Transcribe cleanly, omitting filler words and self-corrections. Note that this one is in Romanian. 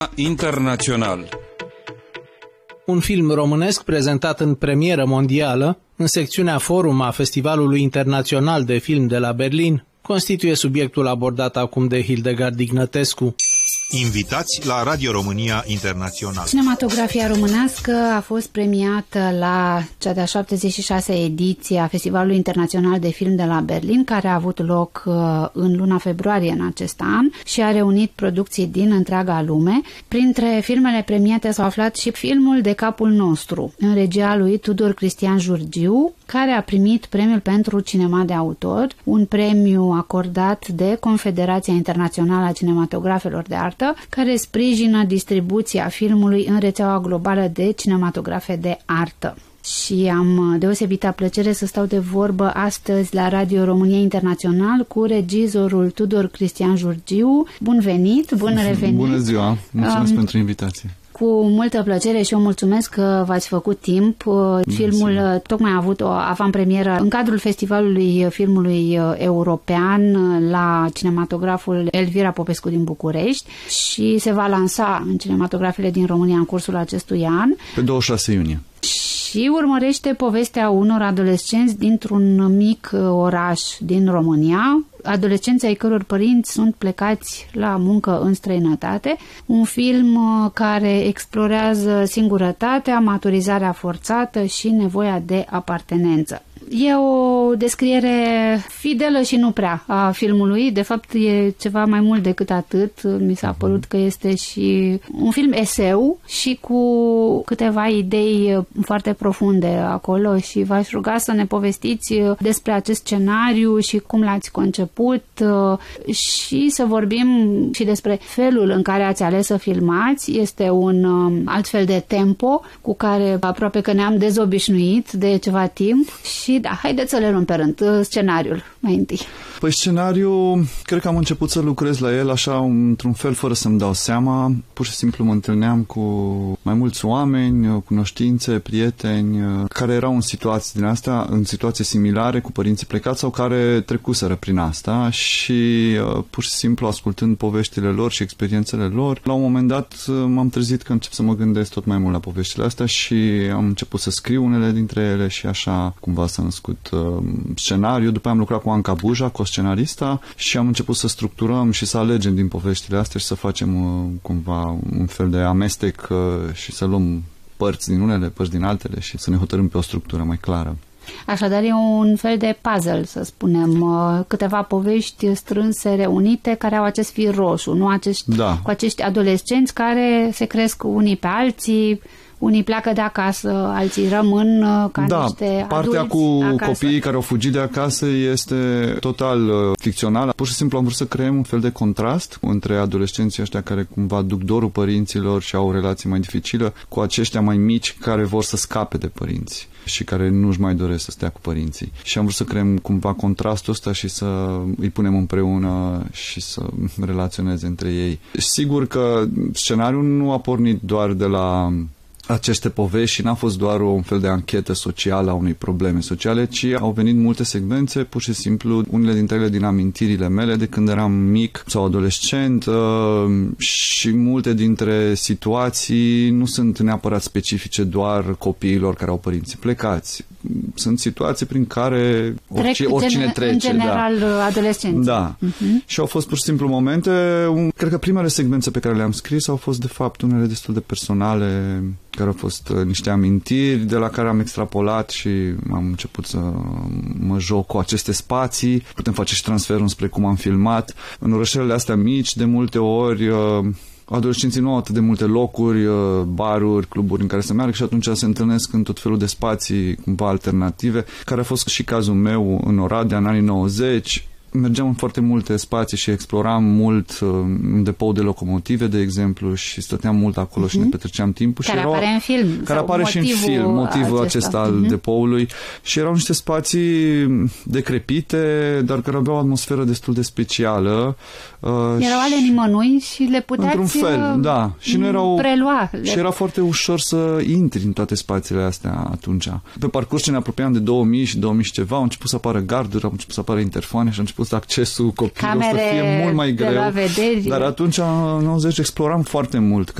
Internațional. Un film românesc prezentat în premieră mondială, în secțiunea Forum a Festivalului Internațional de Film de la Berlin, constituie subiectul abordat acum de Hildegard Ignătescu. Invitați la Radio România Internațional. Cinematografia românească a fost premiată la cea de-a 76-a ediție a Festivalului Internațional de Film de la Berlin, care a avut loc în luna februarie în acest an și a reunit producții din întreaga lume. Printre filmele premiate s-au aflat și filmul De capul nostru, în regia lui Tudor Cristian Jurgiu, care a primit premiul pentru cinema de autor, un premiu acordat de Confederația Internațională a Cinematografelor de Artă, care sprijină distribuția filmului în rețeaua globală de cinematografe de artă. Și am deosebită plăcere să stau de vorbă astăzi la Radio România Internațional cu regizorul Tudor Cristian Jurgiu. Bun venit, bun revenit! Bună ziua! Mulțumesc pentru invitație! Cu multă plăcere și eu mulțumesc că v-ați făcut timp. Filmul tocmai a avut o avantpremieră în cadrul Festivalului Filmului European la cinematograful Elvira Popescu din București și se va lansa în cinematografele din România în cursul acestui an. Pe 26 iunie. Și urmărește povestea unor adolescenți dintr-un mic oraș din România, adolescenții ai căror părinți sunt plecați la muncă în străinătate, un film care explorează singurătatea, maturizarea forțată și nevoia de apartenență. E o descriere fidelă și nu prea a filmului, de fapt e ceva mai mult decât atât, mi s-a părut că este și un film eseu și cu câteva idei foarte profunde acolo și v-aș ruga să ne povestiți despre acest scenariu și cum l-ați conceput și să vorbim și despre felul în care ați ales să filmați. Este un alt fel de tempo cu care aproape că ne-am dezobișnuit de ceva timp și da, haideți să le luăm pe rând. Scenariul, mai întâi. Păi scenariul, cred că am început să lucrez la el așa, într-un fel, fără să-mi dau seama. Pur și simplu mă întâlneam cu mai mulți oameni, cunoștințe, prieteni, care erau în situații din astea, în situații similare, cu părinții plecați sau care trecuseră prin asta și pur și simplu ascultând poveștile lor și experiențele lor, la un moment dat m-am trezit că încep să mă gândesc tot mai mult la poveștile astea și am început să scriu unele dintre ele și așa cumva s-a născut scenariul. După am lucrat cu Anca Buja, cu scenarista și am început să structurăm și să alegem din poveștile astea și să facem cumva un fel de amestec și să luăm părți din unele, părți din altele și să ne hotărâm pe o structură mai clară. Așadar e un fel de puzzle, să spunem, câteva povești strânse, reunite, care au acest fir roșu, nu cu acești adolescenți care se cresc unii pe alții, unii pleacă de acasă, alții rămân ca niște adulți. Partea cu acasă. Copiii care au fugit de acasă este total ficțională. Pur și simplu am vrut să creăm un fel de contrast între adolescenții ăștia care cumva duc dorul părinților și au o relație mai dificilă cu aceștia mai mici care vor să scape de părinți și care nu-și mai doresc să stea cu părinții. Și am vrut să creăm cumva contrastul ăsta și să îi punem împreună și să relaționeze între ei. Sigur că scenariul nu a pornit doar de la aceste povești și n-a fost doar un fel de anchetă socială a unei probleme sociale, ci au venit multe secvențe, pur și simplu, unele dintre ele din amintirile mele de când eram mic sau adolescent și multe dintre situații nu sunt neapărat specifice doar copiilor care au părinții plecați. Sunt situații prin care oricine trece. În general, adolescenți. Da. Și au fost pur și simplu momente, cred că primele secvențe pe care le-am scris au fost de fapt unele destul de personale, care au fost niște amintiri de la care am extrapolat și am început să mă joc cu aceste spații. Putem face și transferul spre cum am filmat. În orășelele astea mici, de multe ori, adolescenții nu au atât de multe locuri, baruri, cluburi în care să meargă și atunci se întâlnesc în tot felul de spații cumva alternative, care a fost și cazul meu în Oradea în anii 90. Mergeam în foarte multe spații și exploram mult un depou de locomotive, de exemplu, și stăteam mult acolo și ne petreceam timpul. Care apare în film. Care apare și în film, motivul acesta al depoului. Și erau niște spații decrepite, dar care aveau o atmosferă destul de specială. Erau ale nimănui și le puteați într-un fel, da. Și nu erau prelua. Și era foarte ușor să intri în toate spațiile astea atunci. Pe parcurs ce ne apropiam de 2000 și 2000 și ceva, au început să apară garduri, au început să apară interfoane și au început spus, accesul copiilor să fie mult mai greu. de la vederi. Dar atunci, în 90, exploram foarte mult